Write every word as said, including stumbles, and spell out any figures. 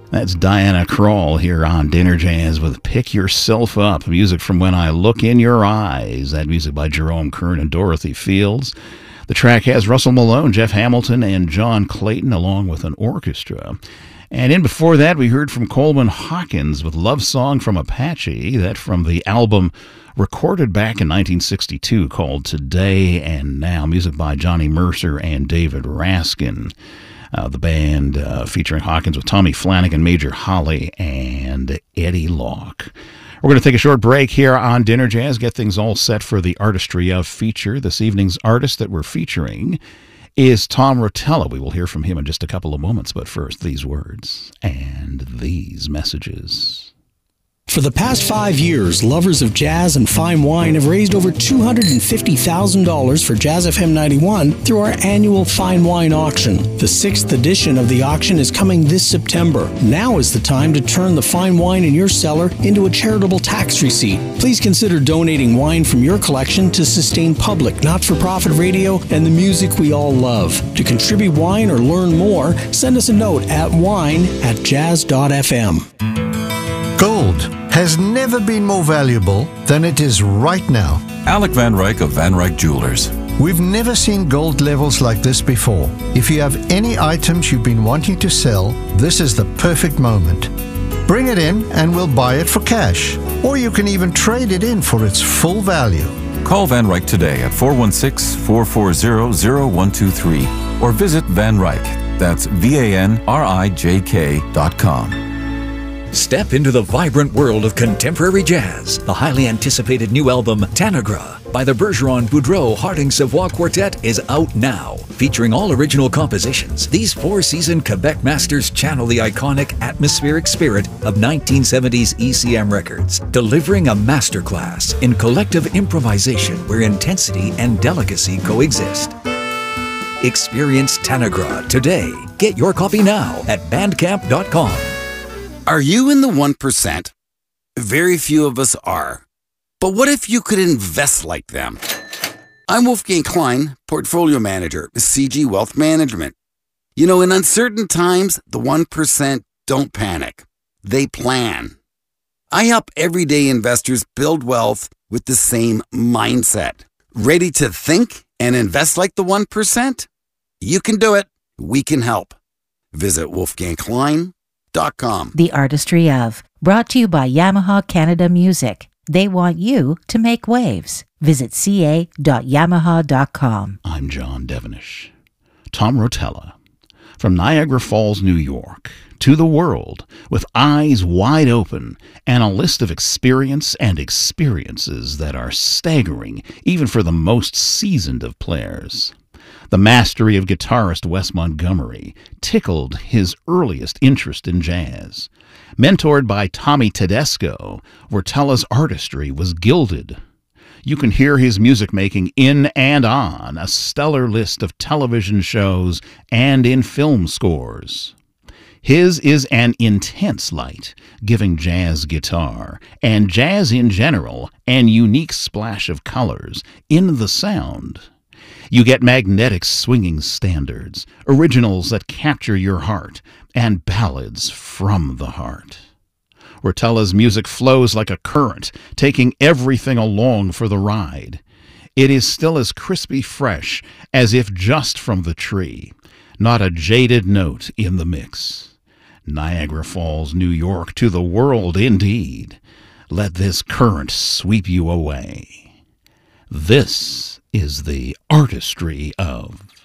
That's Diana Krall here on Dinner Jazz with Pick Yourself Up, music from When I Look in Your Eyes. That music by Jerome Kern and Dorothy Fields. The track has Russell Malone, Jeff Hamilton, and John Clayton along with an orchestra. And in before that, we heard from Coleman Hawkins with Love Song from Apache, that from the album recorded back in nineteen sixty-two called Today and Now, music by Johnny Mercer and David Raskin. Uh, the band uh, featuring Hawkins with Tommy Flanagan, Major Holly, and Eddie Locke. We're going to take a short break here on Dinner Jazz, get things all set for the Artistry of feature. This evening's artist that we're featuring is Tom Rotella. We will hear from him in just a couple of moments, but first, these words and these messages. For the past five years, lovers of jazz and fine wine have raised over two hundred fifty thousand dollars for Jazz F M ninety-one through our annual Fine Wine Auction. The sixth edition of the auction is coming this September. Now is the time to turn the fine wine in your cellar into a charitable tax receipt. Please consider donating wine from your collection to sustain public, not-for-profit radio and the music we all love. To contribute wine or learn more, send us a note at wine at jazz dot f m. Gold has never been more valuable than it is right now. Alec Van Ryk of Van Ryk Jewelers. We've never seen gold levels like this before. If you have any items you've been wanting to sell, this is the perfect moment. Bring it in and we'll buy it for cash. Or you can even trade it in for its full value. Call Van Ryk today at four one six, four four zero, zero one two three or visit Van Ryk. That's V A N R I J K dot com. Step into the vibrant world of contemporary jazz. The highly anticipated new album, Tanagra, by the Bergeron Boudreau Harding Savoie Quartet is out now. Featuring all original compositions, these four-seasoned Quebec masters channel the iconic atmospheric spirit of nineteen seventies E C M records, delivering a masterclass in collective improvisation where intensity and delicacy coexist. Experience Tanagra today. Get your copy now at bandcamp dot com. Are you in the one percent? Very few of us are. But what if you could invest like them? I'm Wolfgang Klein, Portfolio Manager with C G Wealth Management. You know, in uncertain times, the one percent don't panic. They plan. I help everyday investors build wealth with the same mindset. Ready to think and invest like the one percent? You can do it. We can help. Visit wolfgang klein dot com. The Artistry of, brought to you by Yamaha Canada Music. They want you to make waves. Visit c a dot yamaha dot com. I'm John Devenish. Tom Rotella, from Niagara Falls, New York, to the world, with eyes wide open and a list of experience and experiences that are staggering, even for the most seasoned of players. The mastery of guitarist Wes Montgomery tickled his earliest interest in jazz. Mentored by Tommy Tedesco, Rotella's artistry was gilded. You can hear his music making in and on a stellar list of television shows and in film scores. His is an intense light, giving jazz guitar, and jazz in general, an unique splash of colors in the sound. You get magnetic swinging standards, originals that capture your heart, and ballads from the heart. Rotella's music flows like a current, taking everything along for the ride. It is still as crispy fresh as if just from the tree, not a jaded note in the mix. Niagara Falls, New York, to the world indeed. Let this current sweep you away. This is the Artistry of.